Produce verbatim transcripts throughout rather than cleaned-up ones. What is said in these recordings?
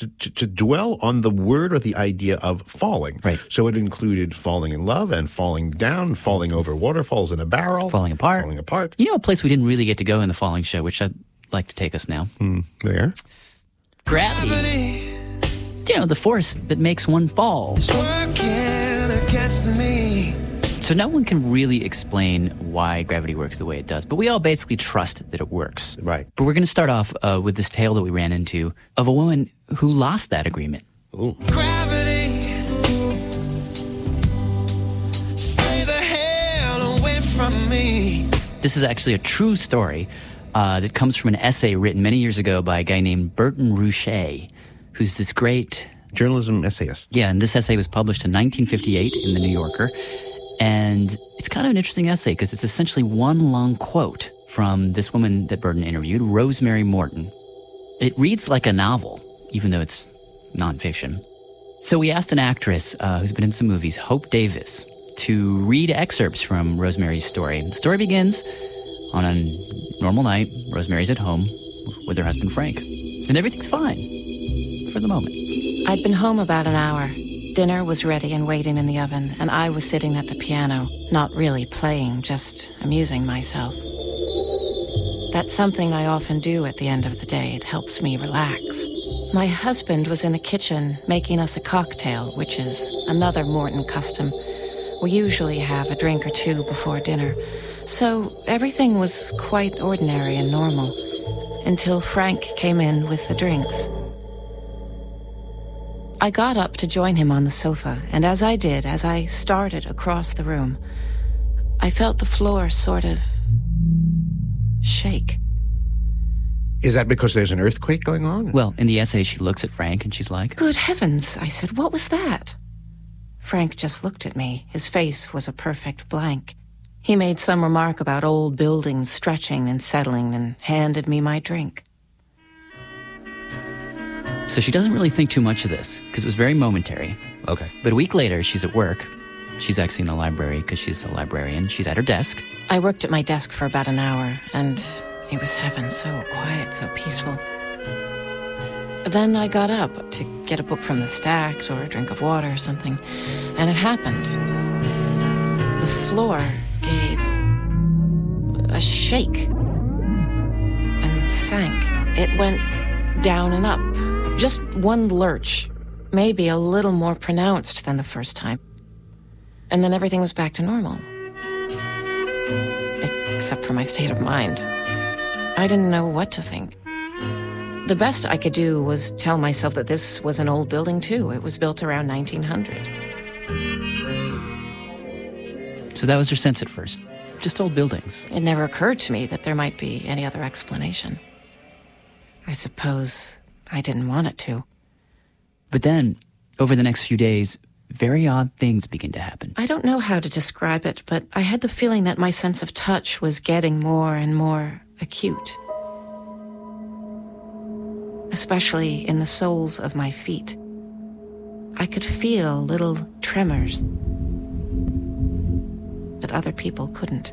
to, to, to dwell on the word or the idea of falling. Right. So it included falling in love and falling down, falling over waterfalls in a barrel. Falling apart. Falling apart. You know a place we didn't really get to go in the Falling show, which I'd like to take us now? Mm, there. Gravity. You know, the force that makes one fall. So no one can really explain why gravity works the way it does, but we all basically trust that it works. Right. But we're going to start off uh, with this tale that we ran into of a woman who lost that agreement. Ooh. Gravity, stay the hell away from me. This is actually a true story uh, that comes from an essay written many years ago by a guy named Bertrand Ruchet, who's this great... Journalism essayist. Yeah, and this essay was published in nineteen fifty-eight in The New Yorker. And it's kind of an interesting essay because it's essentially one long quote from this woman that Burton interviewed, Rosemary Morton. It reads like a novel, even though it's nonfiction. So we asked an actress uh, who's been in some movies, Hope Davis, to read excerpts from Rosemary's story. The story begins on a normal night. Rosemary's at home with her husband, Frank. And everything's fine for the moment. I'd been home about an hour. Dinner was ready and waiting in the oven, and I was sitting at the piano, not really playing, just amusing myself. That's something I often do at the end of the day. It helps me relax. My husband was in the kitchen making us a cocktail, which is another Morton custom. We usually have a drink or two before dinner, so everything was quite ordinary and normal, until Frank came in with the drinks. I got up to join him on the sofa, and as I did, as I started across the room, I felt the floor sort of shake. Is that because there's an earthquake going on? Well, in the essay, she looks at Frank and she's like, Good heavens, I said, what was that? Frank just looked at me. His face was a perfect blank. He made some remark about old buildings stretching and settling and handed me my drink. So she doesn't really think too much of this, because it was very momentary. Okay. But a week later, she's at work. She's actually in the library, because she's a librarian. She's at her desk. I worked at my desk for about an hour, and it was heaven, so quiet, so peaceful. Then I got up to get a book from the stacks or a drink of water or something, and it happened. The floor gave a shake and sank. It went down and up. Just one lurch, maybe a little more pronounced than the first time. And then everything was back to normal. Except for my state of mind. I didn't know what to think. The best I could do was tell myself that this was an old building, too. It was built around nineteen hundred. So that was her sense at first. Just old buildings. It never occurred to me that there might be any other explanation. I suppose I didn't want it to. But then, over the next few days, very odd things begin to happen. I don't know how to describe it, but I had the feeling that my sense of touch was getting more and more acute. Especially in the soles of my feet. I could feel little tremors that other people couldn't.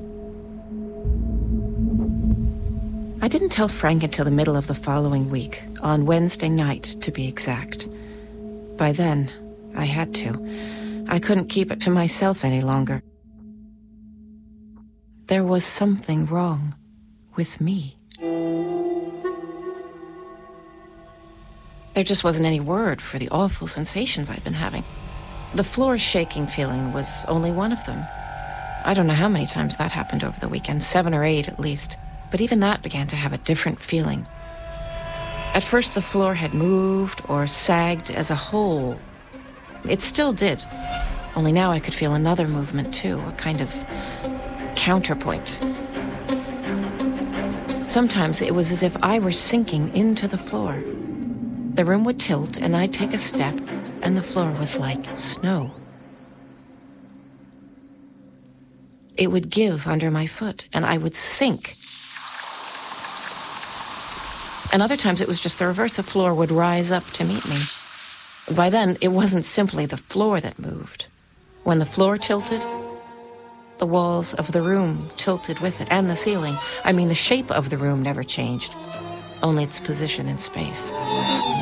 I didn't tell Frank until the middle of the following week, on Wednesday night, to be exact. By then, I had to. I couldn't keep it to myself any longer. There was something wrong with me. There just wasn't any word for the awful sensations I'd been having. The floor shaking feeling was only one of them. I don't know how many times that happened over the weekend, seven or eight at least. But even that began to have a different feeling. At first, the floor had moved or sagged as a whole. It still did. Only now I could feel another movement, too, a kind of counterpoint. Sometimes it was as if I were sinking into the floor. The room would tilt, and I'd take a step, and the floor was like snow. It would give under my foot, and I would sink. And other times it was just the reverse. The floor would rise up to meet me. By then, it wasn't simply the floor that moved. When the floor tilted, the walls of the room tilted with it, and the ceiling. I mean, the shape of the room never changed, only its position in space.